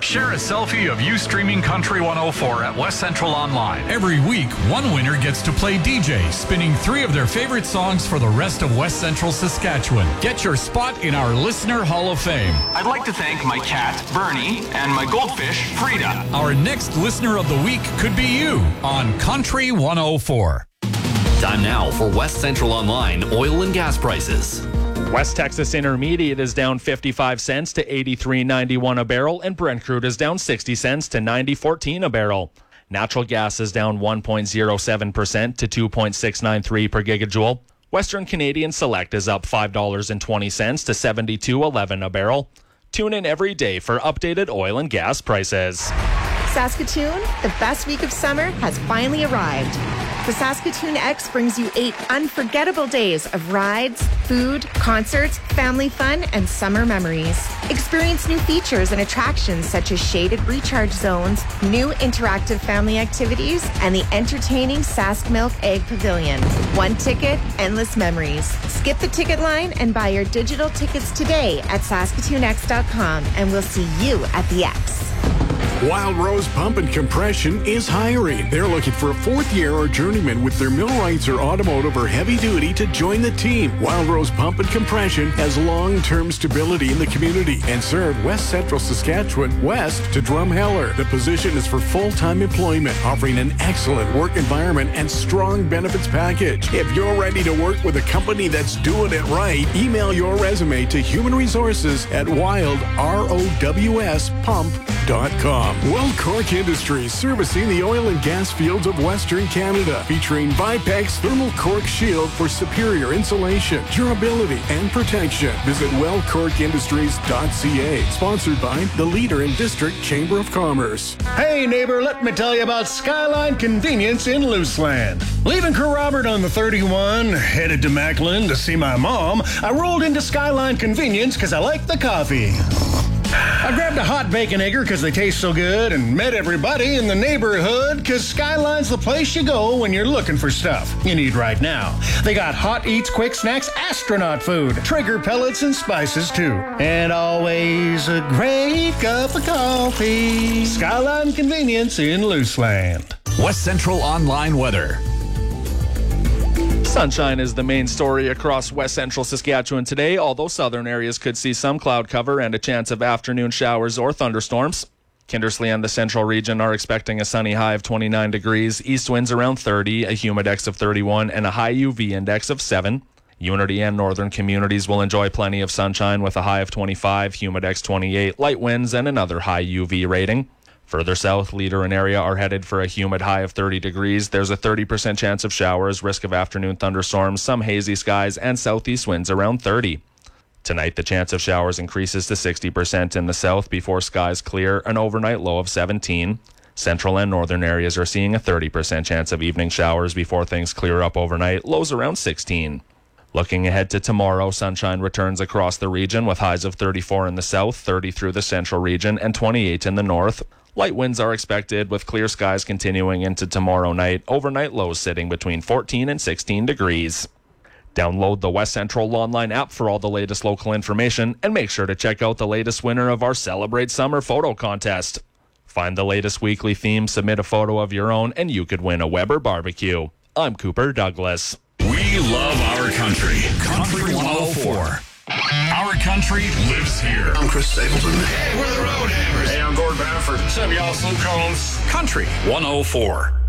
Share a selfie of you streaming Country 104 at West Central Online. Every week, one winner gets to play DJ, spinning 3 of their favorite songs for the rest of West Central Saskatchewan. Get your spot in our Listener Hall of Fame. I'd like to thank my cat, Bernie, and my goldfish, Frida. Our next Listener of the Week could be you on Country 104. Time now for West Central Online oil and gas prices. West Texas Intermediate is down 55 cents to 83.91 a barrel, and Brent crude is down 60 cents to 90.14 a barrel. Natural gas is down 1.07% to 2.693 per gigajoule. Western Canadian Select is up $5.20 to 72.11 a barrel. Tune in every day for updated oil and gas prices. Saskatoon, the best week of summer has finally arrived. The Saskatoon X brings you 8 unforgettable days of rides, food, concerts, family fun, and summer memories. Experience new features and attractions such as shaded recharge zones, new interactive family activities, and the entertaining Sask Milk Egg Pavilion. One ticket, endless memories. Skip the ticket line and buy your digital tickets today at SaskatoonX.com, and we'll see you at the X. Wild Rose Pump and Compression is hiring. They're looking for a 4th year or journeyman with their millwrights or automotive or heavy duty to join the team. Wild Rose Pump and Compression has long-term stability in the community and serve West Central Saskatchewan west to Drumheller. The position is for full-time employment, offering an excellent work environment and strong benefits package. If you're ready to work with a company that's doing it right, email your resume to Human Resources at wildrowspump.com. World Cork Industries, servicing the oil and gas fields of Western Canada, featuring Vipex Thermal Cork Shield for superior insulation, durability, and protection. Visit wellcorkindustries.ca. Sponsored by the leader in District Chamber of Commerce. Hey neighbor, let me tell you about Skyline Convenience in Luceland. Leaving Kerr Robert on the 31, headed to Macklin to see my mom, I rolled into Skyline Convenience because I like the coffee. I grabbed a hot bacon egger because they taste so good and met everybody in the neighborhood because Skyline's the place you go when you're looking for stuff you need right now. They got hot eats, quick snacks, astronaut food, trigger pellets and spices too. And always a great cup of coffee. Skyline Convenience in Luceland. West Central Online weather. Sunshine is the main story across West Central Saskatchewan today, although southern areas could see some cloud cover and a chance of afternoon showers or thunderstorms. Kindersley and the central region are expecting a sunny high of 29 degrees, east winds around 30, a humidex of 31, and a high UV index of 7. Unity and northern communities will enjoy plenty of sunshine with a high of 25, humidex 28, light winds, and another high UV rating. Further south, Leader and area are headed for a humid high of 30 degrees. There's a 30% chance of showers, risk of afternoon thunderstorms, some hazy skies, and southeast winds around 30. Tonight, the chance of showers increases to 60% in the south before skies clear, an overnight low of 17. Central and northern areas are seeing a 30% chance of evening showers before things clear up overnight, lows around 16. Looking ahead to tomorrow, sunshine returns across the region with highs of 34 in the south, 30 through the central region, and 28 in the north. Light winds are expected with clear skies continuing into tomorrow night, overnight lows sitting between 14 and 16 degrees. Download the West Central Online app for all the latest local information, and make sure to check out the latest winner of our Celebrate Summer photo contest. Find the latest weekly theme, submit a photo of your own, and you could win a Weber barbecue. I'm Cooper Douglas. We love our country. Country 104. Our country lives here. I'm Chris Stapleton. Hey, we're the Road Hammers. Hey, I'm Gord Bamford. What's up, y'all? Slim Combs. Country 104.